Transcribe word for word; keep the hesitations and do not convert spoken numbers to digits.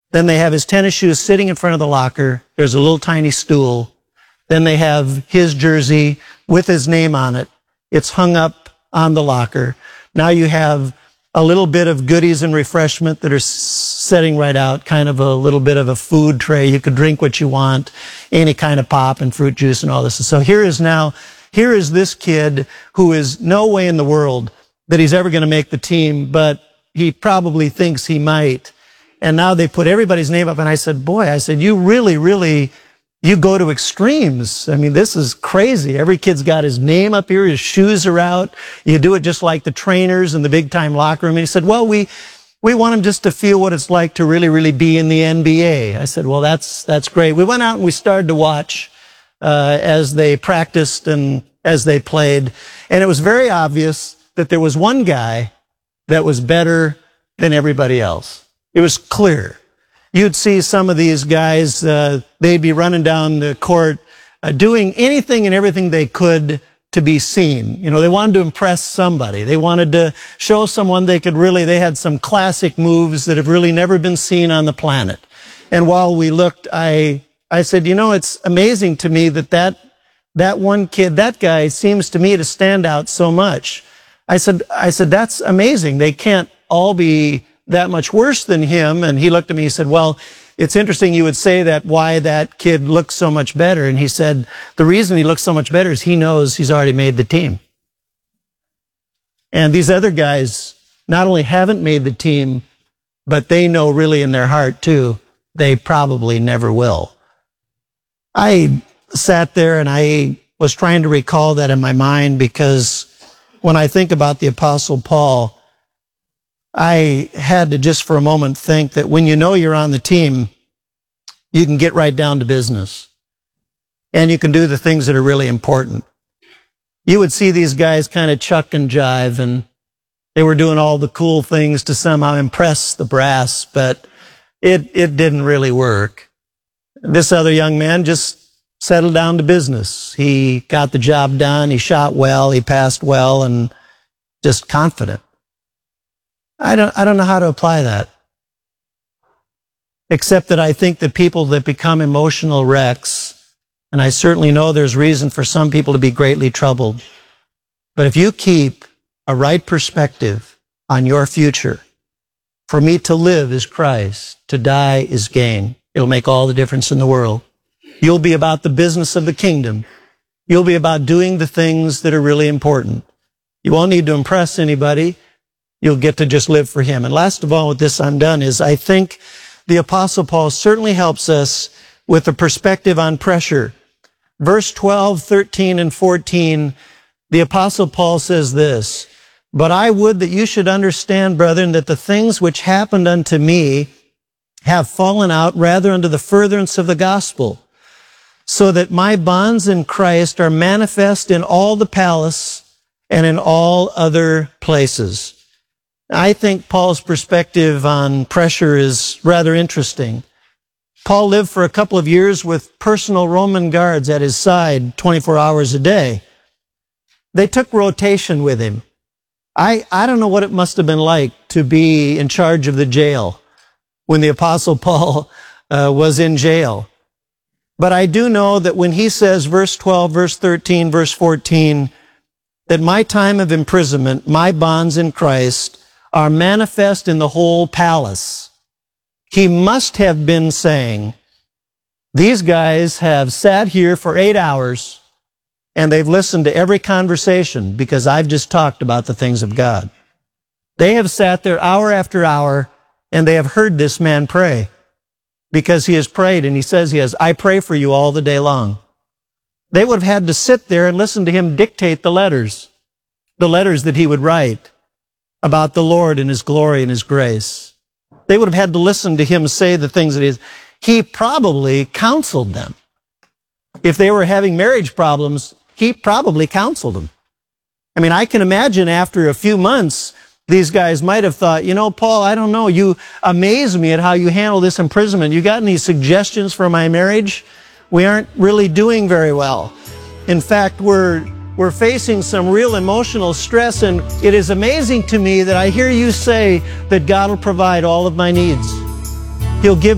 Then they have his tennis shoes sitting in front of the locker. There's a little tiny stool. Then they have his jersey with his name on it. It's hung up on the locker. Now you have a little bit of goodies and refreshment that are setting right out, kind of a little bit of a food tray. You could drink what you want, any kind of pop and fruit juice and all this. So here is now, here is this kid who is no way in the world that he's ever going to make the team, but he probably thinks he might. And now they put everybody's name up. And I said, boy, I said, you really, really, you go to extremes. I mean, this is crazy. Every kid's got his name up here. His shoes are out. You do it just like the trainers in the big time locker room. And he said, well, we, we want him just to feel what it's like to really, really be in the N B A. I said, well, that's, that's great. We went out and we started to watch, uh, as they practiced and as they played. And it was very obvious that there was one guy that was better than everybody else. It was clear. You'd see some of these guys, uh, they'd be running down the court, uh, doing anything and everything they could to be seen. You know, they wanted to impress somebody. They wanted to show someone they could really, they had some classic moves that have really never been seen on the planet. And while we looked, I, I said, you know, it's amazing to me that that, that one kid, that guy seems to me to stand out so much. I said, I said, that's amazing. They can't all be that much worse than him. And he looked at me, he said, well, it's interesting you would say that, why that kid looks so much better. And he said, the reason he looks so much better is he knows he's already made the team. And these other guys not only haven't made the team, but they know really in their heart too, they probably never will. I sat there and I was trying to recall that in my mind, because when I think about the Apostle Paul, I had to just for a moment think that when you know you're on the team, you can get right down to business and you can do the things that are really important. You would see these guys kind of chuck and jive, and they were doing all the cool things to somehow impress the brass, but it, it didn't really work. This other young man just settled down to business. He got the job done. He shot well. He passed well, and just confident. I don't, I don't know how to apply that. Except that I think that people that become emotional wrecks, and I certainly know there's reason for some people to be greatly troubled, but if you keep a right perspective on your future, for me to live is Christ, to die is gain. It'll make all the difference in the world. You'll be about the business of the kingdom. You'll be about doing the things that are really important. You won't need to impress anybody. You'll get to just live for him. And last of all, with this I'm done, is I think the Apostle Paul certainly helps us with a perspective on pressure. Verse twelve, thirteen, and fourteen, the Apostle Paul says this, but I would that you should understand, brethren, that the things which happened unto me have fallen out rather unto the furtherance of the gospel, so that my bonds in Christ are manifest in all the palace and in all other places. I think Paul's perspective on pressure is rather interesting. Paul lived for a couple of years with personal Roman guards at his side twenty-four hours a day. They took rotation with him. I, I don't know what it must have been like to be in charge of the jail when the Apostle Paul uh, was in jail. But I do know that when he says, verse twelve, verse thirteen, verse fourteen, that my time of imprisonment, my bonds in Christ, are manifest in the whole palace. He must have been saying, these guys have sat here for eight hours and they've listened to every conversation because I've just talked about the things of God. They have sat there hour after hour and they have heard this man pray because he has prayed, and he says he has, I pray for you all the day long. They would have had to sit there and listen to him dictate the letters, the letters that he would write about the Lord and his glory and his grace. They would have had to listen to him say the things that he is. He probably counseled them. If they were having marriage problems, he probably counseled them. I mean, I can imagine after a few months, these guys might have thought, you know, Paul, I don't know, you amaze me at how you handle this imprisonment. You got any suggestions for my marriage? We aren't really doing very well. In fact, we're We're facing some real emotional stress, and it is amazing to me that I hear you say that God will provide all of my needs. He'll give